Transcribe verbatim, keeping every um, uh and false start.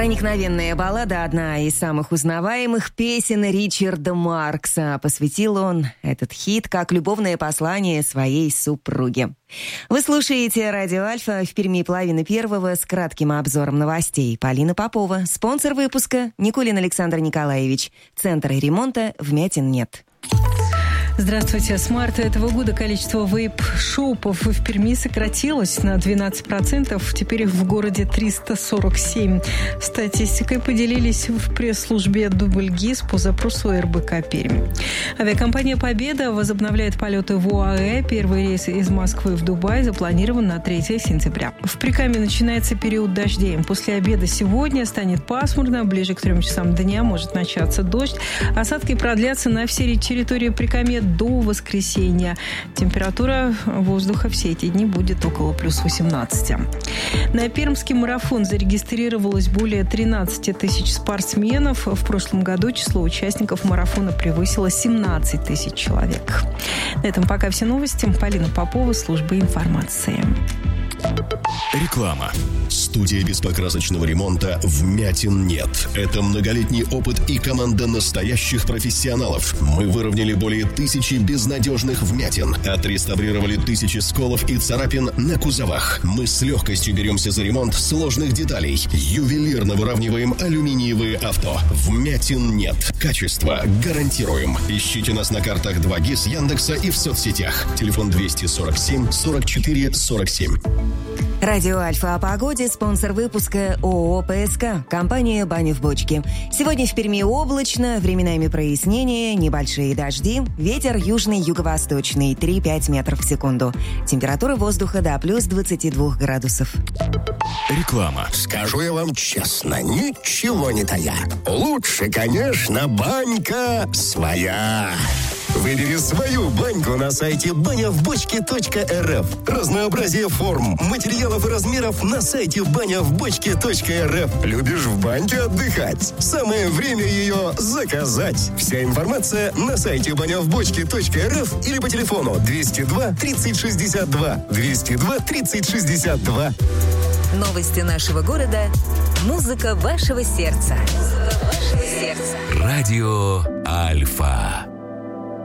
Проникновенная баллада — одна из самых узнаваемых песен Ричарда Маркса. Посвятил он этот хит как любовное послание своей супруге. Вы слушаете «Радио Альфа», в Перми половина первого, с кратким обзором новостей. Полина Попова. Спонсор выпуска — Никулин Александр Николаевич. Центр ремонта «Вмятин нет». Здравствуйте. С марта этого года количество вейп-шопов в Перми сократилось на двенадцать процентов. Теперь их в городе триста сорок семь. Статистикой поделились в пресс-службе Дубльгиз по запросу эр бэ ка Пермь. Авиакомпания «Победа» возобновляет полеты в ОАЭ. Первый рейс из Москвы в Дубай запланирован на третьего сентября. В Прикаме начинается период дождей. После обеда сегодня станет пасмурно. Ближе к трем часам дня может начаться дождь. Осадки продлятся на всей территории Прикамья до воскресенья. Температура воздуха все эти дни будет около плюс восемнадцати. На пермский марафон зарегистрировалось более тринадцать тысяч спортсменов. В прошлом году число участников марафона превысило семнадцать тысяч человек. На этом пока все новости. Полина Попова, служба информации. Реклама. Студия беспокрасочного ремонта «Вмятин нет». Это многолетний опыт и команда настоящих профессионалов. Мы выровняли более тысячи безнадежных вмятин, отреставрировали тысячи сколов и царапин на кузовах. Мы с легкостью беремся за ремонт сложных деталей. Ювелирно выравниваем алюминиевые авто. Вмятин нет. Качество гарантируем. Ищите нас на картах два гис, Яндекса и в соцсетях. Телефон двести сорок семь сорок четыре сорок семь. Радио Альфа о погоде, спонсор выпуска ООО пэ эс ка, компания «Баня в бочке». Сегодня в Перми облачно, временами прояснения, небольшие дожди, ветер южный, юго-восточный, три-пять метров в секунду. Температура воздуха до плюс двадцати двух градусов. Реклама. Скажу я вам честно, ничего не тая. Лучше, конечно, банька своя. Выбери свою баньку на сайте баня в бочке точка эр эф. Разнообразие форм, материалов и размеров на сайте баня в бочке точка эр эф. Любишь в баньке отдыхать? Самое время ее заказать. Вся информация на сайте баня в бочке точка эр эф или по телефону двести два тридцать шестьдесят два. двести два тридцать шестьдесят два. Новости нашего города. Музыка вашего сердца. Музыка вашего сердца. Радио Альфа.